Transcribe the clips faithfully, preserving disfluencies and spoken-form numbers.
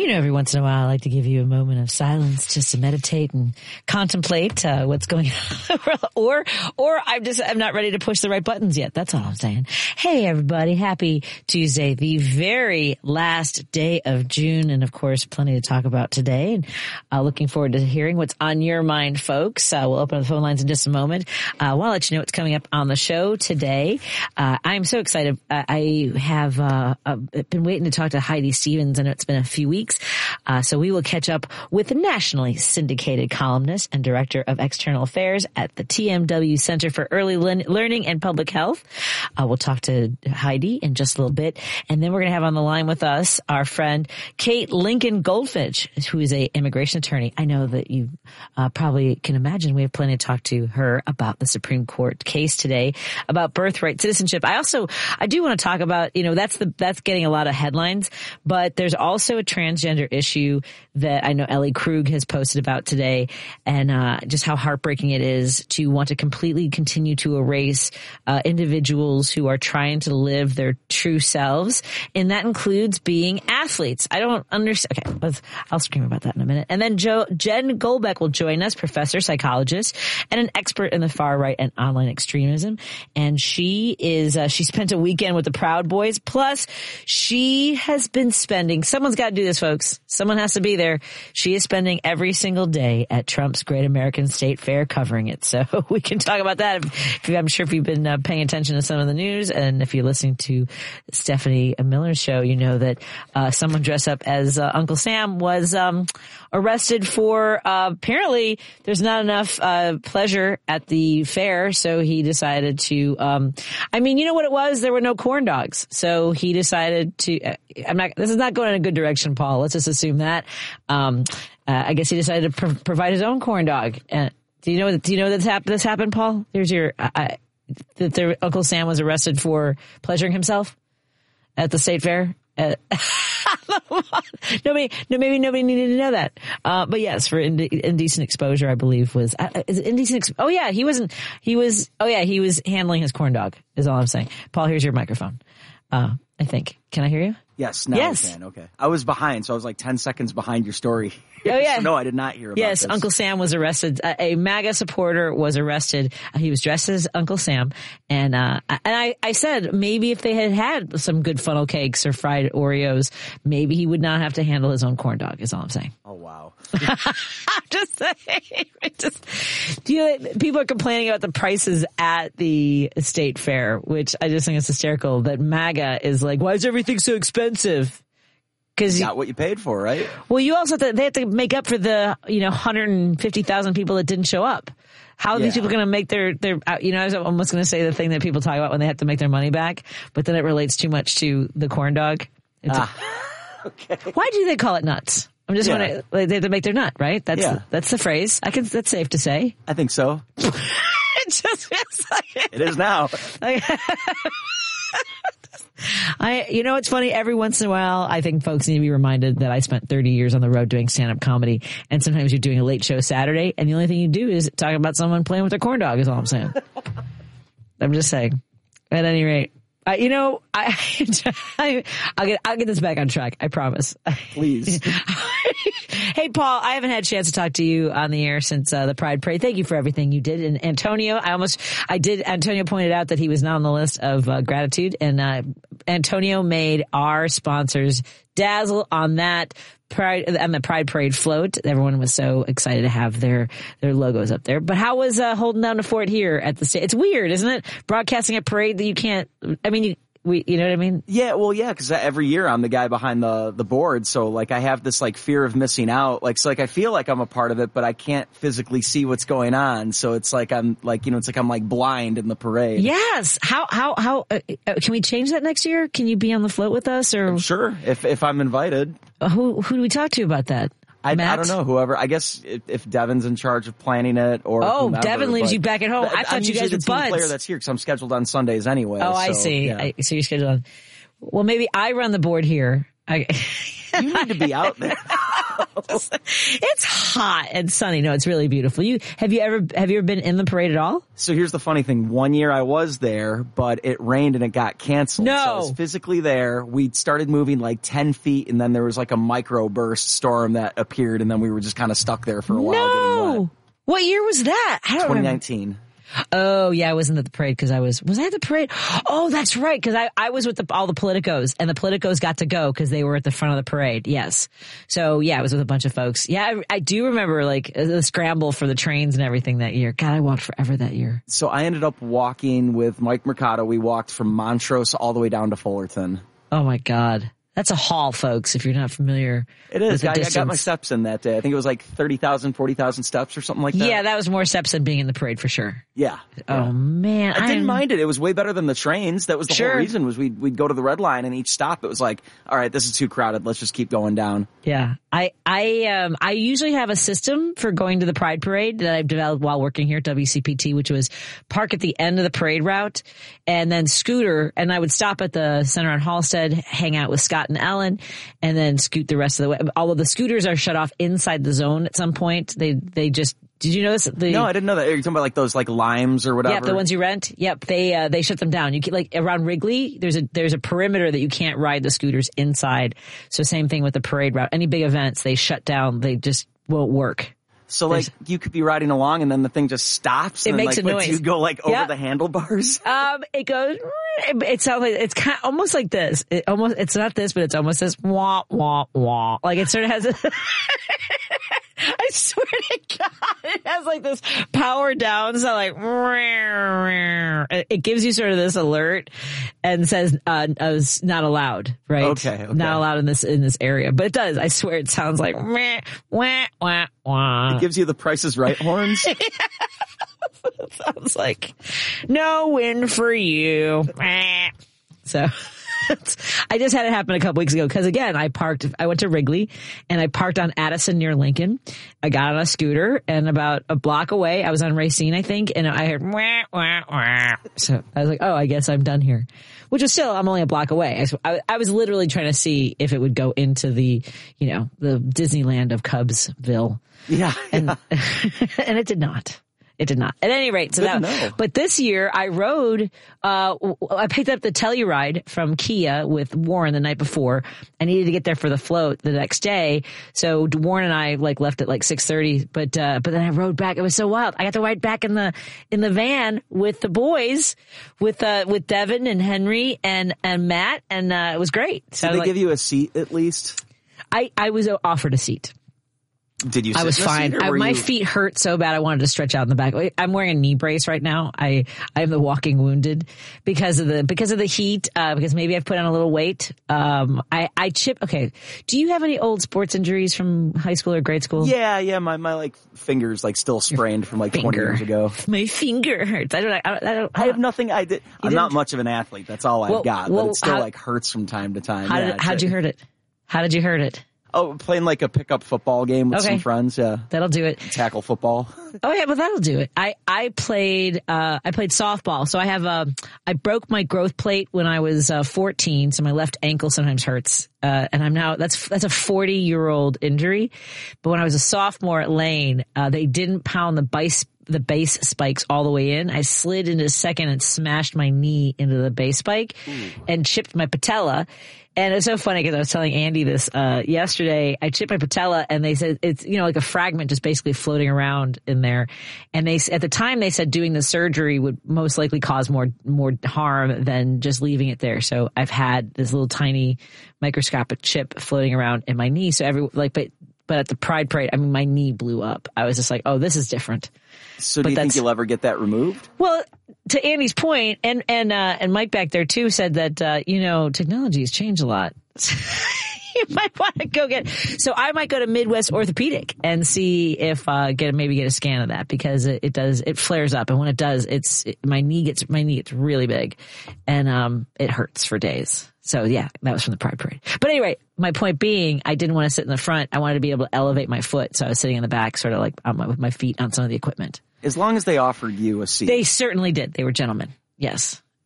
You know, every once in a while, I like to give you a moment of silence just to meditate and contemplate uh, what's going on. or, or I'm just, I'm not ready to push the right buttons yet. That's all I'm saying. Hey, everybody. Happy Tuesday, the very last day of June. And of course, plenty to talk about today. And uh, looking forward to hearing what's on your mind, folks. Uh, we'll open the phone lines in just a moment. Uh, well, I'll let you know what's coming up on the show today. Uh, I'm so excited. Uh, I have uh, uh, been waiting to talk to Heidi Stevens. I know it's been a few weeks. Uh, so we will catch up with the nationally syndicated columnist and director of external affairs at the T M W Center for Early Learning and Public Health. Uh, we'll talk to Heidi in just a little bit. And then we're going to have on the line with us our friend Kate Lincoln Goldfinch, who is a immigration attorney. I know that you uh, probably can imagine we have plenty to talk to her about the Supreme Court case today about birthright citizenship. I also, I do want to talk about, you know, that's the, that's getting a lot of headlines, but there's also a transgender issue that I know Ellie Krug has posted about today, and uh, just how heartbreaking it is to want to completely continue to erase uh, individuals who are trying to live their true selves, and that includes being athletes. I don't understand. Okay, let's, I'll scream about that in a minute. And then Joe, Jen Goldbeck will join us, professor, psychologist, and an expert in the far right and online extremism. And she is uh, she spent a weekend with the Proud Boys. Plus, she has been spending. Someone's got to do this, folks. Someone has to be there. She is spending every single day at Trump's Great American State Fair covering it. So we can talk about that. If, if, I'm sure if you've been uh, paying attention to some of the news, and if you're listening to Stephanie Miller's show, you know that uh, someone dressed up as uh, Uncle Sam was um, arrested for uh, apparently there's not enough uh, pleasure at the fair, so he decided to. Um, I mean, you know what it was? There were no corn dogs, so he decided to. Uh, I'm not. This is not going in a good direction, Paul. Let's just assume that. Um, uh, I guess he decided to pr- provide his own corn dog. Uh, do you know? Do you know that's happened? This happened, Paul. There's your uh, that their Uncle Sam was arrested for pleasuring himself at the state fair. Uh, nobody, no, maybe nobody needed to know that. Uh, but yes, for inde- indecent exposure, I believe was, uh, is it indecent? Ex- oh yeah, he wasn't, he was, oh yeah, he was handling his corn dog is all I'm saying. Paul, here's your microphone. Uh, I think. Can I hear you? Yes, now yes. I can. Okay. I was behind, so I was like ten seconds behind your story. Oh, yeah. So, no, I did not hear about yes, this. Uncle Sam was arrested. Uh, a MAGA supporter was arrested. Uh, he was dressed as Uncle Sam. And, uh, and I, I said maybe if they had had some good funnel cakes or fried Oreos, maybe he would not have to handle his own corn dog, is all I'm saying. Oh, wow. I'm just saying. Just, do you, people are complaining about the prices at the state fair, which I just think is hysterical that MAGA is like, why is everything so expensive? Because you got what you paid for, right? Well, you also have to, they have to make up for the, you know, one hundred fifty thousand people that didn't show up. How are yeah. these people going to make their, their, you know, I was almost going to say the thing that people talk about when they have to make their money back, but then it relates too much to the corn dog. It's ah, a, okay. Why do they call it nuts? I'm just yeah. wondering, like, they have to make their nut, right? That's, yeah. that's the phrase. I can, that's safe to say. I think so. It just feels like it. It is now. Like, I, you know, it's funny. Every once in a while, I think folks need to be reminded that I spent thirty years on the road doing stand-up comedy, and sometimes you're doing a late show Saturday, and the only thing you do is talk about someone playing with their corn dog. Is all I'm saying. I'm just saying. At any rate, uh, you know, I, I, I'll get, I'll get this back on track. I promise. Please. Hey, Paul, I haven't had a chance to talk to you on the air since uh, the Pride Parade. Thank you for everything you did. And Antonio, I almost, I did, Antonio pointed out that he was not on the list of uh, gratitude. And uh, Antonio made our sponsors dazzle on that Pride, on the Pride Parade float. Everyone was so excited to have their, their logos up there. But how was uh, holding down the fort here at the state? It's weird, isn't it? Broadcasting a parade that you can't, I mean, you, We, you know what I mean? Yeah, well, yeah, because every year I'm the guy behind the the board, so like I have this like fear of missing out. Like, so like I feel like I'm a part of it, but I can't physically see what's going on. So it's like I'm like you know, it's like I'm like blind in the parade. Yes. How how how uh, can we change that next year? Can you be on the float with us, or sure if if I'm invited? Uh, who who do we talk to about that? I, I don't know. Whoever. I guess if, if Devin's in charge of planning it, or oh, whomever, Devin leaves but, you back at home. I thought I'm you guys were the team buds. Player that's here because I'm scheduled on Sundays anyway. Oh, so, I see. Yeah. I, so you're scheduled on. Well, maybe I run the board here. I, you need to be out there. It's hot and sunny. No, it's really beautiful. You have you ever have you ever been in the parade at all? So here's the funny thing. One year I was there, but it rained and it got canceled. No. So I was physically there. We started moving like ten feet and then there was like a microburst storm that appeared and then we were just kind of stuck there for a while getting No. wet. What year was that? I don't twenty remember. nineteen. Oh, yeah, I wasn't at the parade because I was, was I at the parade? Oh, that's right, because I, I was with the, all the politicos, and the politicos got to go because they were at the front of the parade, yes. So, yeah, I was with a bunch of folks. Yeah, I, I do remember, like, the scramble for the trains and everything that year. God, I walked forever that year. So I ended up walking with Mike Mercado. We walked from Montrose all the way down to Fullerton. Oh, my God. That's a haul, folks, if you're not familiar. It is. With the I, I distance. got my steps in that day. I think it was like thirty thousand, forty thousand steps or something like that. Yeah, that was more steps than being in the parade for sure. Yeah. Oh, yeah. man. I didn't mind it. It was way better than the trains. That was the Sure. whole reason was we'd, we'd go to the red line and each stop it was like, all right, this is too crowded. Let's just keep going down. Yeah. I, I, um, I usually have a system for going to the Pride Parade that I've developed while working here at W C P T, which was park at the end of the parade route and then scooter. And I would stop at the center on Halstead, hang out with Scott and Ellen, and then scoot the rest of the way. Although the scooters are shut off inside the zone at some point. They, they just, did you notice? The, No, I didn't know that. You're talking about like those like limes or whatever. Yep, the ones you rent. Yep, they uh, they shut them down. You can, like around Wrigley, there's a there's a perimeter that you can't ride the scooters inside. So same thing with the parade route. Any big events, they shut down. They just won't work. So like There's- you could be riding along and then the thing just stops. It and makes then, a like, lets noise. You go like over Yep. the handlebars. Um, it goes. It, it sounds like it's kind of, almost like this. It almost it's not this, but it's almost this wah wah wah. Like it sort of has. A, I swear to God, it has like this power down. So like, it, it gives you sort of this alert and says, uh, uh, not allowed, right? Okay, okay. Not allowed in this, in this area. But it does. I swear it sounds like, wah, wah, wah, wah. It gives you the Price is Right horns. It sounds like no win for you. So I just had it happen a couple weeks ago because again, I parked, I went to Wrigley and I parked on Addison near Lincoln. I got on a scooter and about a block away, I was on Racine, I think, and I heard wah, wah, wah. So I was like, oh, I guess I'm done here. Which is still, I'm only a block away. I, I was literally trying to see if it would go into the, you know, the Disneyland of Cubsville. Yeah. And, and it did not. It did not. At any rate, so Good that, to know. but this year I rode, uh, I picked up the Telluride from Kia with Warren the night before. I needed to get there for the float the next day. So Warren and I like left at like six thirty, but, uh, but then I rode back. It was so wild. I got to ride back in the, in the van with the boys, with, uh, with Devin and Henry and, and Matt. And, uh, it was great. So Did they like, give you a seat at least? I, I was offered a seat. Did you sit I was in a fine. seat, or I, were my you- feet hurt so bad I wanted to stretch out in the back. I'm wearing a knee brace right now. I I am the walking wounded because of the because of the heat. Uh, because maybe I've put on a little weight. Um, I I chip. Okay. Do you have any old sports injuries from high school or grade school? Yeah, yeah. My, my like fingers like still sprained from like twenty Finger. years ago. My finger hurts. I don't. I don't. I, don't, I have nothing. I did. I'm not didn't? much of an athlete. That's all I've Well, got. well, but it still how- like hurts from time to time. How yeah, did it's how'd a- you hurt it? How did you hurt it? Oh, playing like a pickup football game with Okay. some friends. Yeah, That'll do it. tackle football. Oh yeah, but that'll do it. I, I played, uh, I played softball. So I have a, I broke my growth plate when I was uh, fourteen. So my left ankle sometimes hurts. Uh, and I'm now, that's, that's a forty year old injury. But when I was a sophomore at Lane, uh, they didn't pound the base, the base spikes all the way in. I slid into second and smashed my knee into the base spike and chipped my patella. And it's so funny because I was telling Andy this, uh, yesterday. I chipped my patella and they said it's, you know, like a fragment just basically floating around in there. And they, at the time they said doing the surgery would most likely cause more, more harm than just leaving it there. So I've had this little tiny microscopic chip floating around in my knee. So every, like, but, but at the Pride Parade, I mean, my knee blew up. I was just like, oh, this is different. So But do you think that's- you'll ever get that removed? Well, to Andy's point, and and uh, and Mike back there too said that uh, you know technology has changed a lot. You might want to go get. So I might go to Midwest Orthopedic and see if uh, get maybe get a scan of that because it, it does it flares up, and when it does, it's it, my knee gets my knee gets really big, and um it hurts for days. So yeah, that was from the Pride Parade. But anyway, my point being, I didn't want to sit in the front. I wanted to be able to elevate my foot, so I was sitting in the back, sort of like on my, with my feet on some of the equipment. As long as they offered you a seat. They certainly did. They were gentlemen. Yes.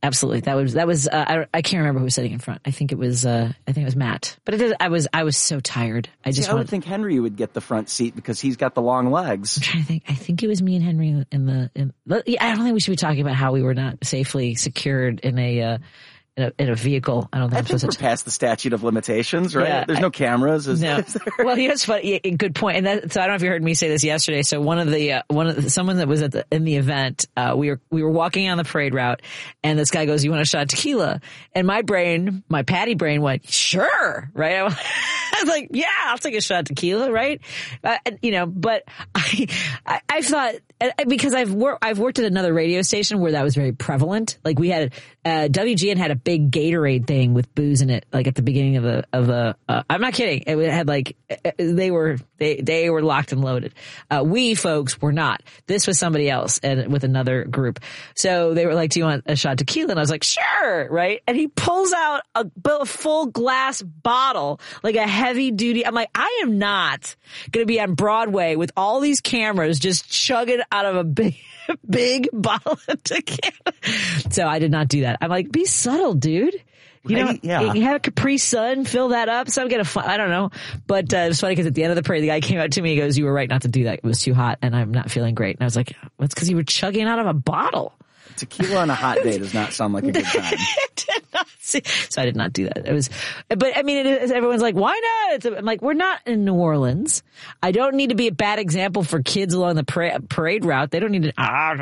absolutely. That was that was. Uh, I I can't remember who was sitting in front. I think it was. Uh, I think it was Matt. But it is, I was I was so tired. I just. See, I would think Henry would get the front seat because he's got the long legs. I'm trying to think. I think it was me and Henry in the. In, I don't think we should be talking about how we were not safely secured in a. Uh, In a, in a vehicle. I don't think I I'm think supposed we're to. past the statute of limitations, right? Yeah, There's I, no cameras. Is, no. is there? Well, you know, it's funny. Yeah, good point. And that, so I don't know if you heard me say this yesterday. So one of the, uh, one of the, someone that was at the, in the event, uh, we were, we were walking on the parade route and this guy goes, you want a shot of tequila? And my brain, my Patty brain went, sure. Right. I was like, yeah, I'll take a shot of tequila. Right. Uh, you know, but I, I, I thought, because I've worked, I've worked at another radio station where that was very prevalent. Like we had, uh, W G N had a big Gatorade thing with booze in it, like at the beginning of the, of the, uh, I'm not kidding. It had like, they were, they, they were locked and loaded. Uh, we folks were not. This was somebody else and with another group. So they were like, do you want a shot of tequila? And I was like, sure. Right. And he pulls out a, a full glass bottle, like a heavy duty. I'm like, I am not going to be on Broadway with all these cameras just chugging out of a big, big bottle of tequila. So I did not do that. I'm like, be subtle, dude. You know, right? Yeah. You have a Capri Sun, fill that up. So I'm going to, I don't know. But uh, it was funny because at the end of the parade, the guy came out to me. He goes, you were right not to do that. It was too hot and I'm not feeling great. And I was like, well, it's because you were chugging out of a bottle. Tequila on a hot day does not sound like a good time. did not see, so I did not do that. It was, but I mean, it is, everyone's like, why not? It's, I'm like, we're not in New Orleans. I don't need to be a bad example for kids along the parade, parade route. They don't need to. Ah,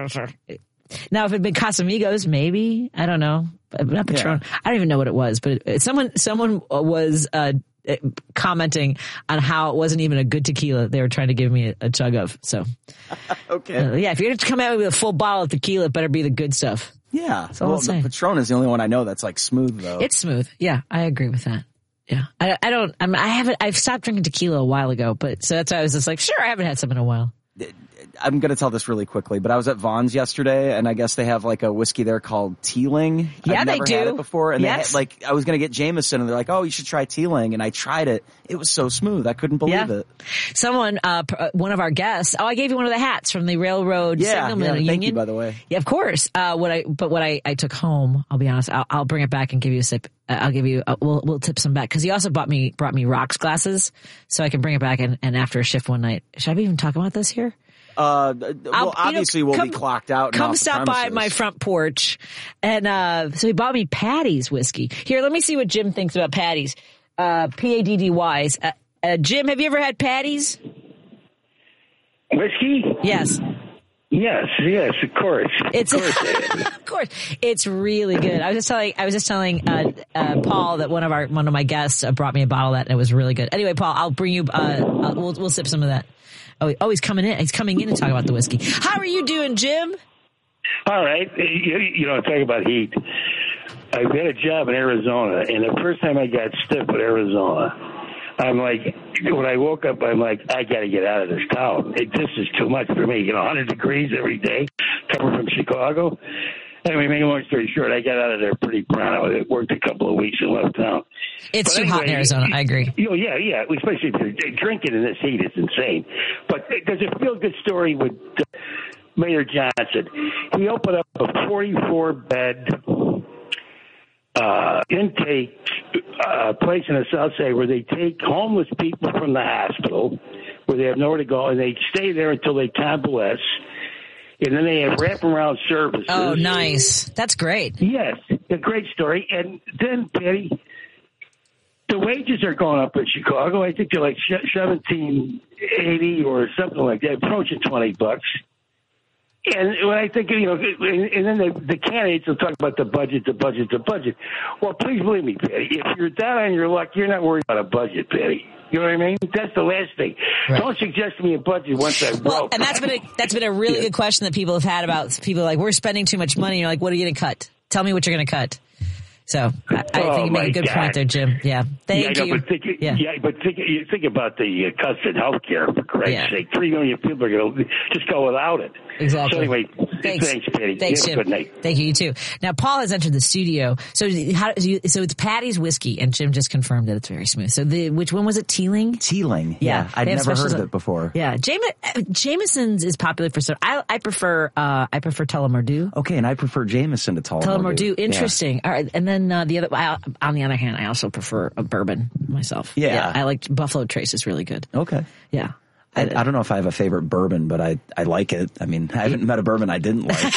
now, if it had been Casamigos, maybe, I don't know. Not Patron. Yeah. I don't even know what it was, but it, someone, someone was, uh, commenting on how it wasn't even a good tequila they were trying to give me a, a chug of. So, okay. Uh, yeah, if you're going to come out with a full bottle of tequila, it better be the good stuff. Yeah. That's all well, I'm saying. The Patron is the only one I know that's like smooth though. It's smooth. Yeah, I agree with that. Yeah. I, I don't, I'm, I haven't, I've stopped drinking tequila a while ago, but so that's why I was just like, sure, I haven't had some in a while. I'm going to tell this really quickly, but I was at Vaughn's yesterday, and I guess they have like a whiskey there called Teeling. Yeah, I've they never do. had it before, and yes. they had, like I was going to get Jameson, and they're like, "Oh, you should try Teeling," and I tried it. It was so smooth, I couldn't believe yeah. it. Someone, uh, one of our guests. Oh, I gave you one of the hats from the Railroad yeah, Signalman yeah, Union. Thank you, by the way. Yeah, of course. Uh, what I, but what I, I took home, I'll be honest, I'll, I'll bring it back and give you a sip. Uh, I'll give you, uh, we'll, we'll tip some back. Cause he also bought me, brought me rocks glasses so I can bring it back and, and after a shift one night. Should I even talk about this here? Uh, well, I'll, obviously you know, come, we'll be clocked out. Come stop by my front porch. And, uh, so he bought me Patty's whiskey. Here, let me see what Jim thinks about Patty's. Uh, P A D D Y's. Uh, uh, Jim, have you ever had Patty's? Whiskey? Yes. Yes, yes, of course. It's, of course. of course. It's really good. I was just telling, I was just telling, uh, uh, Paul that one of our, one of my guests uh, brought me a bottle of that and it was really good. Anyway, Paul, I'll bring you, uh, uh we'll, we'll sip some of that. Oh, oh, he's coming in. He's coming in to talk about the whiskey. How are you doing, Jim? All right. You, you know, talk about heat. I've got a job in Arizona, and the first time I got stiff with Arizona, I'm like, when I woke up, I'm like, I got to get out of this town. It, this is too much for me. You know, one hundred degrees every day, coming from Chicago. Anyway, make a long story short, I got out of there pretty pronto. It worked a couple of weeks and left town. It's but too anyway, hot in Arizona. I agree. You know, yeah, yeah. Especially if you're drinking in this heat, it's insane. But there's a feel-good story with Mayor Johnson. He opened up a forty-four bed uh, intake uh, place in the South Side where they take homeless people from the hospital, where they have nowhere to go, and they stay there until they convalesce. And then they have wraparound services. Oh, nice. That's great. Yes, a great story. And then, Patty, the wages are going up in Chicago. I think they're like seventeen eighty or something like that, approaching twenty bucks. And when I think, you know, and then the, the candidates will talk about the budget, the budget, the budget. Well, please believe me, Patty, if you're down on your luck, you're not worried about a budget, Patty. You know what I mean? That's the last thing. Right. Don't suggest to me a budget once I broke. Well, and that's been a, that's been a really yeah. good question that people have had about people like, we're spending too much money. You're like, what are you going to cut? Tell me what you're going to cut. So I, I Oh, think you make my a good God. point there, Jim. Yeah. Thank yeah, I you. know, but think, yeah. yeah. but think, you think about the uh, cuts in healthcare, for Christ's Yeah. sake. Three million people are going to just go without it. Exactly. So anyway, Thanks, thanks, Patty. Thanks, Have Jim. a good night. Thank you. You too. Now, Paul has entered the studio. So, how? So it's Patty's whiskey, and Jim just confirmed that it's very smooth. So, the which one was it? Teeling. Teeling. Yeah, Yeah, I'd they have never heard specials- of it before. Yeah, Jame- Jameson's is popular for some. I, I prefer. Uh, I prefer Tullamore Okay, and I prefer Jameson to Tullamore. Tullamore Dew. Yeah. Interesting. All right, and then uh, the other. I, on the other hand, I also prefer a bourbon myself. Yeah. I like Buffalo Trace is really good. Okay. Yeah. I, I don't know if I have a favorite bourbon, but I, I like it. I mean, I haven't met a bourbon I didn't like.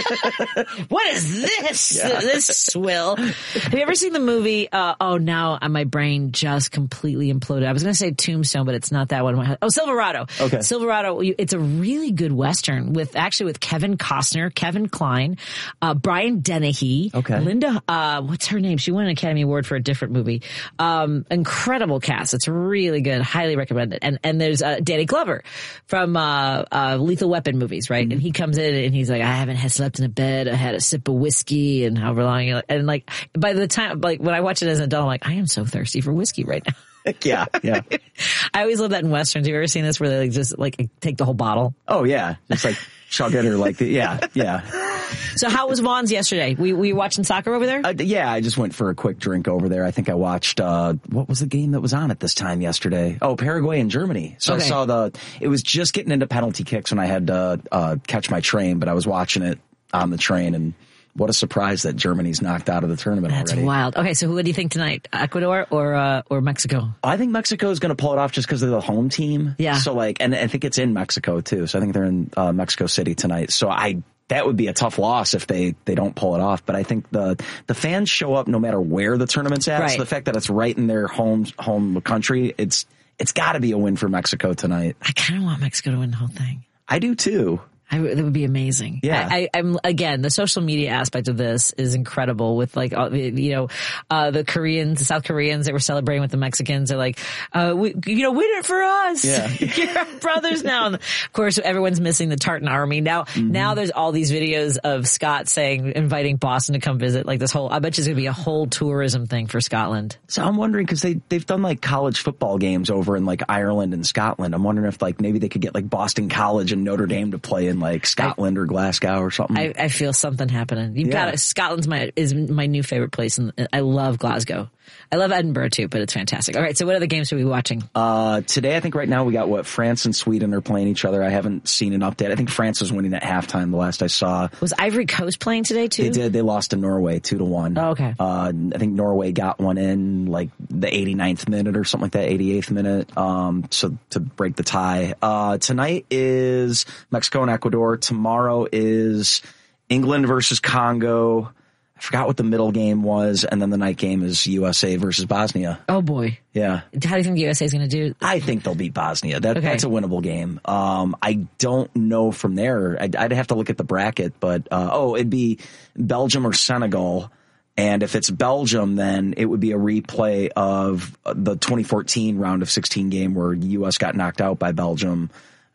What is this? Yeah. This swill. Have you ever seen the movie? Uh, oh, now my brain just completely imploded. I was going to say Tombstone, but it's not that one. Oh, Silverado. Okay. Silverado. It's a really good Western with actually with Kevin Costner, Kevin Kline, uh, Brian Dennehy, Okay. Linda. Uh, what's her name? She won an Academy Award for a different movie. Um, incredible cast. It's really good. Highly recommend it. And and there's uh, Danny Glover from uh, uh, Lethal Weapon movies, right? Mm-hmm. And he comes in and he's like, I haven't had slept in a bed. I had a sip of whiskey and however long. And like by the time, like when I watch it as an adult, I'm like, I am so thirsty for whiskey right now. yeah, yeah. I always love that in Westerns. Have you ever seen this where they like just like take the whole bottle? Oh yeah, just like chug it or like the, yeah, yeah. So how was Vaughn's yesterday? We we watching soccer over there? Uh, yeah, I just went for a quick drink over there. I think I watched uh what was the game that was on at this time yesterday? Oh, Paraguay and Germany. So Okay. I saw the. It was just getting into penalty kicks when I had to uh, catch my train, but I was watching it on the train and. What a surprise that Germany's knocked out of the tournament That's already. wild. Okay, so who do you think tonight? Ecuador or uh, or Mexico? I think Mexico is going to pull it off just because they're the home team. Yeah. So like, and I think it's in Mexico too. So I think they're in uh, Mexico City tonight. So I that would be a tough loss if they they don't pull it off. But I think the the fans show up no matter where the tournament's at. Right. So the fact that it's right in their home home country, it's it's got to be a win for Mexico tonight. I kind of want Mexico to win the whole thing. I do too. I, that would be amazing. Yeah. I, I, I'm again, the social media aspect of this is incredible with like, all the- you know, uh, the Koreans, the South Koreans that were celebrating with the Mexicans. They're like, uh, we, you know, win it for us. Yeah. You're our brothers now. And of course, everyone's missing the Tartan Army. Now, Mm-hmm. now there's all these videos of Scott saying, inviting Boston to come visit. Like this whole, I bet you it's going to be a whole tourism thing for Scotland. So I'm wondering because they they've done like college football games over in like Ireland and Scotland. I'm wondering if like maybe they could get like Boston College and Notre Dame to play in like Scotland or Glasgow or something. I, I feel something happening. You've Yeah. got it. Scotland's my is my new favorite place, and I love Glasgow. I love Edinburgh too, but it's fantastic. All right, so what other games are we watching? Uh, today, I think right now we got what France and Sweden are playing each other. I haven't seen an update. I think France was winning at halftime the last I saw. Was Ivory Coast playing today too? They did. They lost to Norway two to one. Oh, okay. Uh, I think Norway got one in like the eighty-ninth minute or something like that, eighty-eighth minute. Um, so to break the tie. Uh, tonight is Mexico and Ecuador. Tomorrow is England versus Congo. I forgot what the middle game was, and then the night game is U S A versus Bosnia. Oh boy. Yeah. How do you think the U S A is going to do? I think they'll beat Bosnia. That, Okay. That's a winnable game. Um, I don't know from there. I'd, I'd have to look at the bracket, but uh, oh, it'd be Belgium or Senegal. And if it's Belgium, then it would be a replay of the twenty fourteen round of sixteen game where U S got knocked out by Belgium.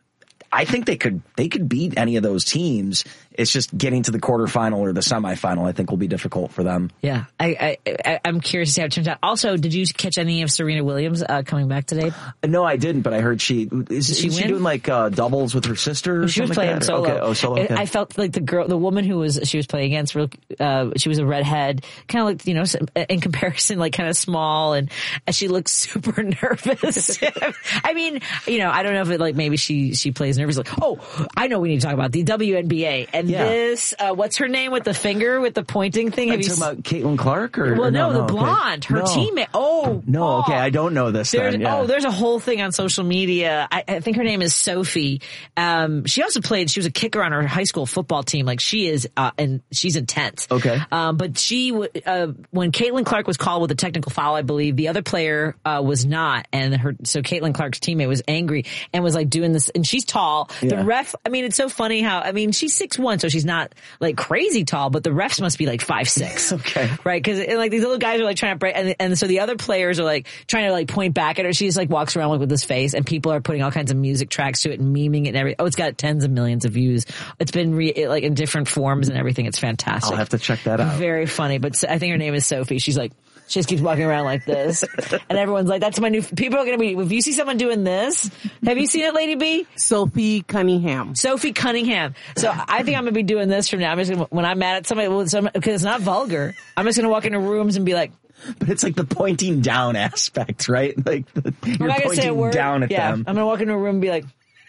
I think they could they could beat any of those teams. It's just getting to the quarterfinal or the semifinal, I think, will be difficult for them. Yeah, I, I, I I'm curious to see how it turns out. Also, did you catch any of Serena Williams uh, coming back today? No, I didn't, but I heard she is, Did she is she win? doing like uh, doubles with her sister. Or She was something playing like that? solo. Okay. Oh, solo. Okay. I felt like the girl, the woman who was she was playing against, real- uh, she was a redhead, kind of like you know, in comparison, like kind of small, and she looked super nervous. I mean, you know, I don't know if it like maybe she she plays nervously. Oh, I know we need to talk about the W N B A and Yeah. this. Uh, what's her name with the finger with the pointing thing? Are Have you you talking about Caitlin Clark or? well, or no, the okay. blonde, her No. teammate. Oh, No, oh. okay, I don't know this. There's, Then, yeah. Oh, there's a whole thing on social media. I, I think her name is Sophie. Um, she also played, she was a kicker on her high school football team. Like she is, uh, and she's intense. Okay. Um, but she, w- uh, when Caitlin Clark was called with a technical foul, I believe the other player, uh, was not. And her, so Caitlin Clark's teammate was angry and was like doing this, and she's tall. Yeah. The ref, I mean, it's so funny how, I mean, she's six one. one, so she's not like crazy tall, but the refs must be like five six. Okay. Right? Because like these little guys are like trying to break, and, and so the other players are like trying to like point back at her. She just like walks around like with this face, and people are putting all kinds of music tracks to it and memeing it and everything. Oh, it's got tens of millions of views. It's been re- it, like in different forms and everything. It's fantastic. I'll have to check that out. Very funny, but I think her name is Sophie. She's like, she just keeps walking around like this. And everyone's like, that's my new, people are going to be, if you see someone doing this, have you seen it, Lady B? Sophie Cunningham. Sophie Cunningham. So I think I'm going to be doing this from now. I'm just gonna, when I'm mad at somebody, well, some, because it's not vulgar, I'm just going to walk into rooms and be like, but it's like the pointing down aspect, right? Like the, you're I'm pointing say a word. down at yeah, them. I'm going to walk into a room and be like,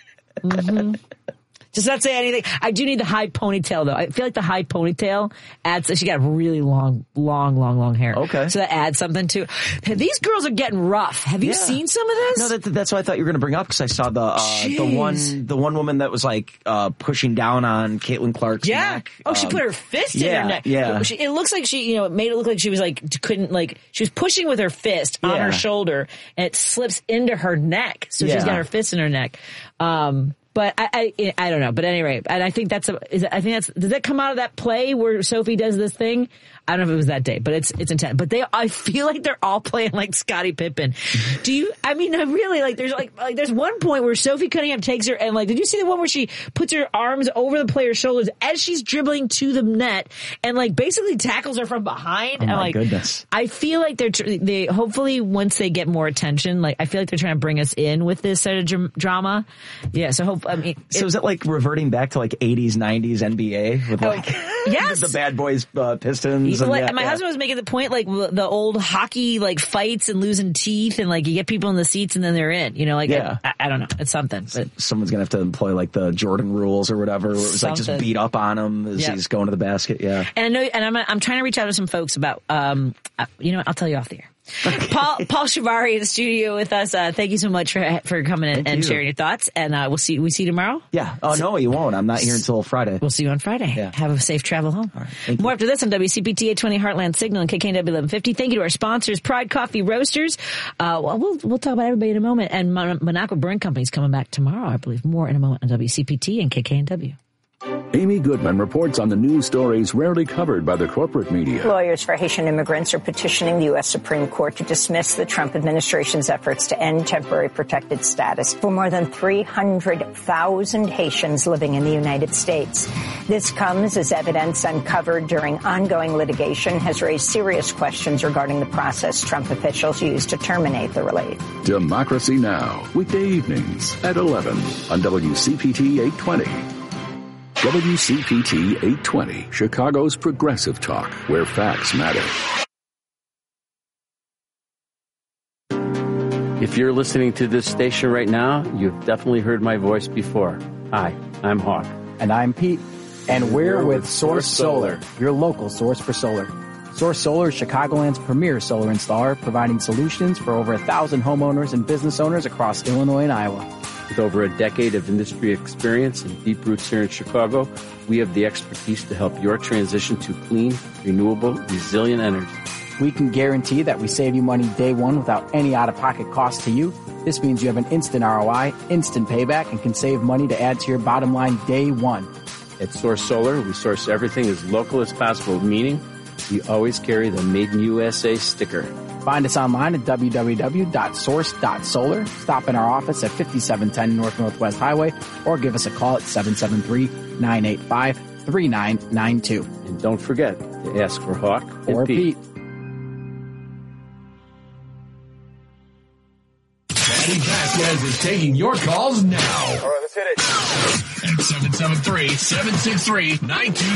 mm-hmm. Just not say anything. I do need the high ponytail, though. I feel like the high ponytail adds, she got really long, long, long, long hair. Okay. So that adds something to it. These girls are getting rough. Have you Yeah. seen some of this? No, that, that's what I thought you were going to bring up, because I saw the uh, the one the one woman that was like uh, pushing down on Caitlin Clark's Yeah. neck. Oh, she Um, put her fist in yeah, her neck. yeah. She, it looks like she, you know, it made it look like she was like, couldn't like, she was pushing with her fist on Yeah. her shoulder, and it slips into her neck. So she's Yeah. got her fist in her neck. Um, But I, I, I don't know. But anyway, and I think that's a, is it, I think that's, does that come out of that play where Sophie does this thing? I don't know if it was that day, but it's, it's intense. But they, I feel like they're all playing like Scottie Pippen. Do you, I mean, I really like, there's like, like, there's one point where Sophie Cunningham takes her and like, did you see the one where she puts her arms over the player's shoulders as she's dribbling to the net and like basically tackles her from behind? Oh my and, like, goodness. I feel like they're, tr- they, hopefully once they get more attention, like, I feel like they're trying to bring us in with this sort of dr- drama. Yeah. So hope, I mean, So is it like reverting back to like eighties, nineties N B A with like yes. the Bad Boys uh, Pistons? And Like, yeah, my yeah. husband was making the point, like the old hockey, like fights and losing teeth, and like you get people in the seats and then they're in. You know, like Yeah. I, I don't know, it's something. But Someone's gonna have to employ like the Jordan rules or whatever, where it was like just Something. beat up on him as Yep. he's going to the basket. Yeah. and I know, and I'm I'm trying to reach out to some folks about, um, uh, you know, what, I'll tell you off the air. Paul Paul Shivari in the studio with us. Uh, thank you so much for for coming in Thank and you. sharing your thoughts. And uh, we'll see we see you tomorrow. Yeah. Oh no, you won't. I'm not here until Friday. We'll see you on Friday. Yeah. Have a safe travel home. All right. Thank More you. after this on W C P T eight twenty Heartland Signal and K K N W eleven fifty. Thank you to our sponsors, Pride Coffee Roasters. Uh, well, we'll we'll talk about everybody in a moment. And Mon- Monaco Brewing Company is coming back tomorrow, I believe. More in a moment on W C P T and K K N W. Amy Goodman reports on the news stories rarely covered by the corporate media. Lawyers for Haitian immigrants are petitioning the U S Supreme Court to dismiss the Trump administration's efforts to end temporary protected status for more than three hundred thousand Haitians living in the United States. This comes as evidence uncovered during ongoing litigation has raised serious questions regarding the process Trump officials used to terminate the relief. Democracy Now! Weekday evenings at eleven on W C P T eight twenty. W C P T eight twenty, Chicago's progressive talk, where facts matter. If you're listening to this station right now, you've definitely heard my voice before. Hi, I'm Hawk. And I'm Pete. And we're with Source Solar, your local source for solar. Source Solar is Chicagoland's premier solar installer, providing solutions for over a thousand homeowners and business owners across Illinois and Iowa. With over a decade of industry experience and deep roots here in Chicago, we have the expertise to help your transition to clean, renewable, resilient energy. We can guarantee that we save you money day one without any out-of-pocket cost to you. This means you have an instant R O I, instant payback, and can save money to add to your bottom line day one. At Source Solar, we source everything as local as possible, meaning we always carry the Made in U S A sticker. Find us online at w w w dot source dot solar. Stop in our office at fifty-seven ten North Northwest Highway or give us a call at seven seven three, nine eight five, three nine nine two. And don't forget to ask for Hawk Or and Pete. Pete. Patty Vasquez is taking your calls now. All right, let's hit it. At seven seven three, seven six three, nine two